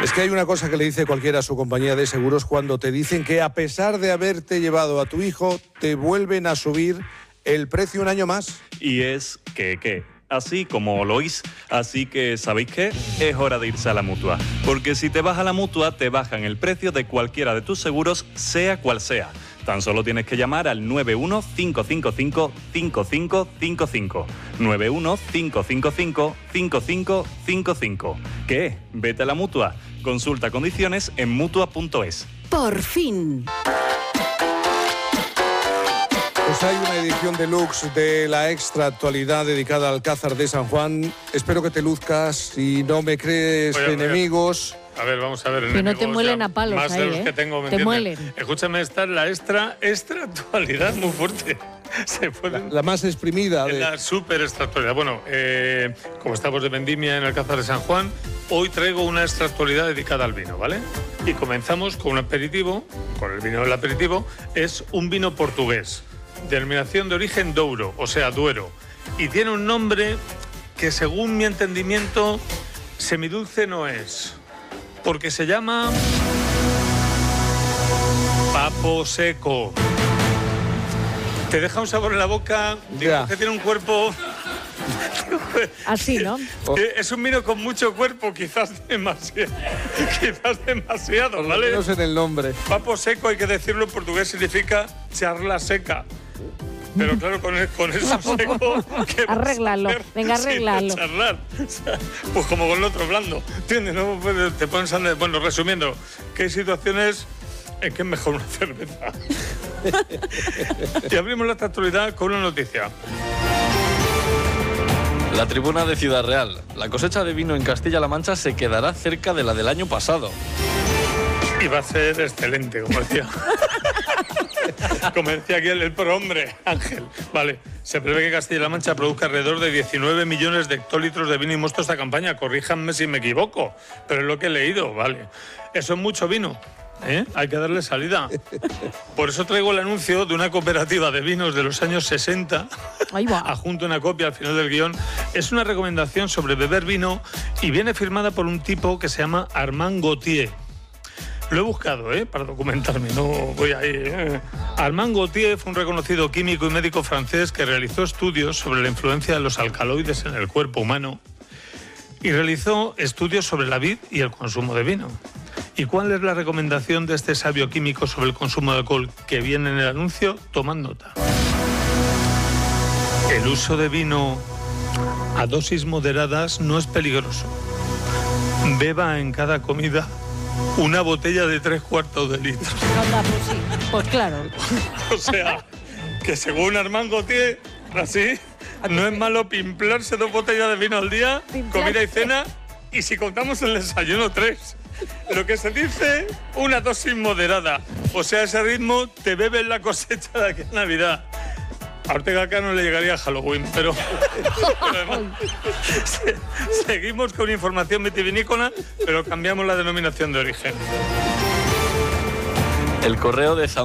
Es que hay una cosa que le dice cualquiera a su compañía de seguros cuando te dicen que a pesar de haberte llevado a tu hijo, te vuelven a subir el precio un año más. Y es que así como lo oís. Así que, ¿sabéis qué? Es hora de irse a la Mutua. Porque si te vas a la Mutua, te bajan el precio de cualquiera de tus seguros, sea cual sea. Tan solo tienes que llamar al 915555555. 915555555. ¿Qué? Vete a la Mutua. Consulta condiciones en Mutua.es. Por fin. Pues hay una edición deluxe de la extra actualidad dedicada al Alcázar de San Juan. Espero que te luzcas. Si no me crees, enemigos... A ver, vamos a ver. Que no te muelen a palos más ahí, de los que tengo, ¿me te entiendes? muelen. Escúchame, esta es la extra actualidad muy fuerte. Se pueden... La más exprimida. La súper extra actualidad. Bueno, como estamos de vendimia en el Alcázar de San Juan, hoy traigo una extra actualidad dedicada al vino, ¿vale? Y comenzamos con un aperitivo, con el vino del aperitivo. Es un vino portugués, denominación de origen Douro, o sea, Duero. Y tiene un nombre que, según mi entendimiento, semidulce no es. Porque se llama Papo Seco. Te deja un sabor en la boca, digo que tiene un cuerpo... Así, ¿no? Es un vino con mucho cuerpo, quizás demasiado, ¿vale? No sé el nombre. Papo Seco, hay que decirlo en portugués, significa charla seca. Pero claro, con eso seco... Arréglalo, venga, arréglalo. Charlar. O sea, pues como con el otro blando. ¿Entiendes? ¿No? Te pones a... Bueno, resumiendo, que hay situaciones en que es mejor una cerveza. Y abrimos la actualidad con una noticia. La Tribuna de Ciudad Real. La cosecha de vino en Castilla-La Mancha se quedará cerca de la del año pasado. Y va a ser excelente, como decía. Como decía aquí el prohombre, Ángel. Vale, se prevé que Castilla-La Mancha produzca alrededor de 19 millones de hectolitros de vino y mosto esta campaña. Corríjanme si me equivoco, pero es lo que he leído, vale. Eso es mucho vino, ¿eh? Hay que darle salida. Por eso traigo el anuncio de una cooperativa de vinos de los años 60. Ahí va. Adjunto una copia al final del guión. Es una recomendación sobre beber vino y viene firmada por un tipo que se llama Armand Gauthier. Lo he buscado, para documentarme, no voy ahí. Armand Gauthier fue un reconocido químico y médico francés que realizó estudios sobre la influencia de los alcaloides en el cuerpo humano y realizó estudios sobre la vid y el consumo de vino. ¿Y cuál es la recomendación de este sabio químico sobre el consumo de alcohol que viene en el anuncio? Tomad nota. El uso de vino a dosis moderadas no es peligroso. Beba en cada comida una botella de 3/4 de litro. Anda, pues sí, pues claro. O sea, que según Armand Gauthier, así, no es malo pimplarse 2 botellas de vino al día, comida y cena, y si contamos el desayuno, 3. Lo que se dice, una dosis moderada. O sea, ese ritmo te bebes la cosecha de aquí a Navidad. A Ortega Cano le llegaría a Halloween, pero además, seguimos con información vitivinícola, pero cambiamos la denominación de origen. El correo de